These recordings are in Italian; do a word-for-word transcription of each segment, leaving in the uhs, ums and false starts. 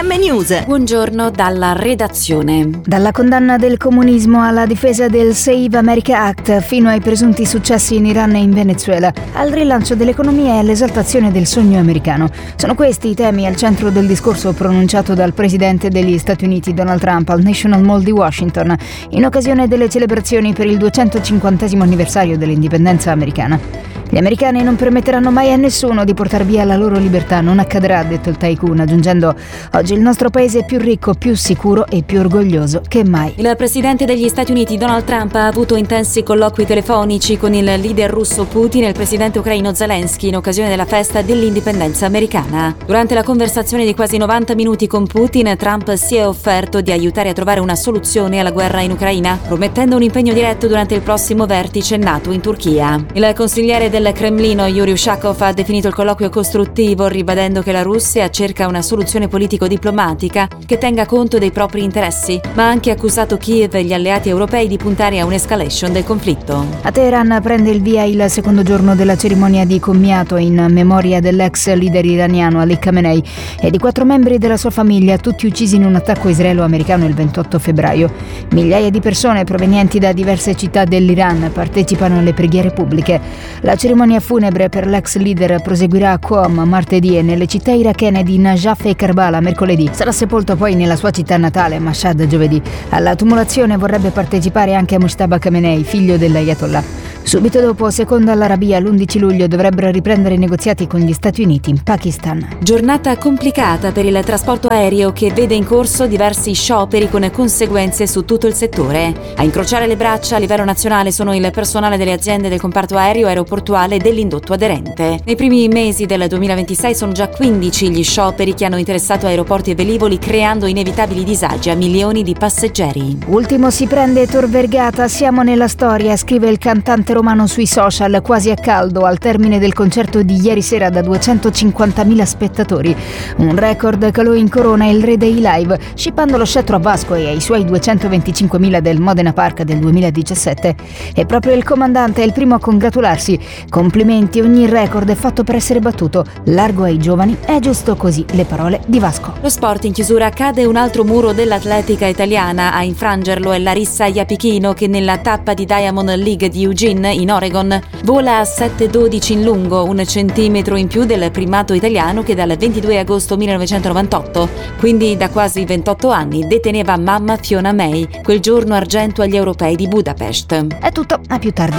M News. Buongiorno dalla redazione. Dalla condanna del comunismo alla difesa del Save America Act fino ai presunti successi in Iran e in Venezuela, al rilancio dell'economia e all'esaltazione del sogno americano. Sono questi i temi al centro del discorso pronunciato dal presidente degli Stati Uniti Donald Trump al National Mall di Washington in occasione delle celebrazioni per il duecentocinquantesimo anniversario dell'indipendenza americana. Gli americani non permetteranno mai a nessuno di portar via la loro libertà, non accadrà, ha detto il tycoon, aggiungendo: oggi il nostro paese è più ricco, più sicuro e più orgoglioso che mai. Il presidente degli Stati Uniti Donald Trump ha avuto intensi colloqui telefonici con il leader russo Putin e il presidente ucraino Zelensky in occasione della festa dell'indipendenza americana. Durante la conversazione di quasi novanta minuti con Putin, Trump si è offerto di aiutare a trovare una soluzione alla guerra in Ucraina, promettendo un impegno diretto durante il prossimo vertice NATO in Turchia. Il consigliere del Il Cremlino Yuri Ushakov ha definito il colloquio costruttivo, ribadendo che la Russia cerca una soluzione politico-diplomatica che tenga conto dei propri interessi, ma ha anche accusato Kiev e gli alleati europei di puntare a un'escalation del conflitto. A Teheran prende il via il secondo giorno della cerimonia di commiato in memoria dell'ex leader iraniano Ali Khamenei e di quattro membri della sua famiglia, tutti uccisi in un attacco israelo-americano il ventotto febbraio. Migliaia di persone provenienti da diverse città dell'Iran partecipano alle preghiere pubbliche. La La cerimonia funebre per l'ex leader proseguirà a Qom martedì e nelle città irachene di Najaf e Karbala mercoledì. Sarà sepolto poi nella sua città natale, Mashhad, giovedì. Alla tumulazione vorrebbe partecipare anche Mujtaba Khamenei, figlio dell'Ayatollah. Subito dopo, secondo l'Arabia, l'undici luglio dovrebbero riprendere i negoziati con gli Stati Uniti in Pakistan. Giornata complicata per il trasporto aereo che vede in corso diversi scioperi con conseguenze su tutto il settore. A incrociare le braccia a livello nazionale sono il personale delle aziende del comparto aereo, aeroportuale e dell'indotto aderente. Nei primi mesi del duemilaventisei sono già quindici gli scioperi che hanno interessato aeroporti e velivoli, creando inevitabili disagi a milioni di passeggeri. Ultimo si prende Tor Vergata, siamo nella storia, scrive il cantante romano sui social, quasi a caldo al termine del concerto di ieri sera da duecentocinquantamila spettatori. Un record che lo incorona il re dei live, scippando lo scettro a Vasco e ai suoi duecentoventicinquemila del Modena Park del duemiladiciassette. E proprio il comandante è il primo a congratularsi. Complimenti, ogni record è fatto per essere battuto. Largo ai giovani, è giusto così, le parole di Vasco. Lo sport in chiusura, cade un altro muro dell'atletica italiana. A infrangerlo è Larissa Iapichino, che nella tappa di Diamond League di Eugene in Oregon vola a sette dodici in lungo, un centimetro in più del primato italiano che dal ventidue agosto millenovecentonovantotto, quindi da quasi ventotto anni, deteneva mamma Fiona May, quel giorno argento agli europei di Budapest. È tutto, a più tardi.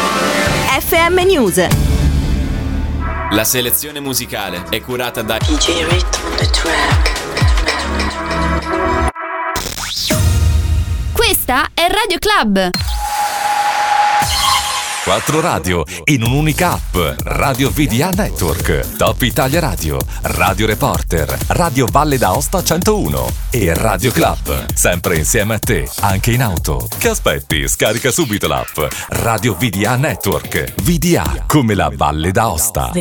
F M News. La selezione musicale è curata da D J Rhythm on the track. Questa è Radio Club. Quattro radio in un'unica app. Radio V D A Network, Top Italia Radio, Radio Reporter, Radio Valle d'Aosta centouno e Radio Club. Sempre insieme a te, anche in auto. Che aspetti? Scarica subito l'app. Radio V D A Network. V D A come la Valle d'Aosta.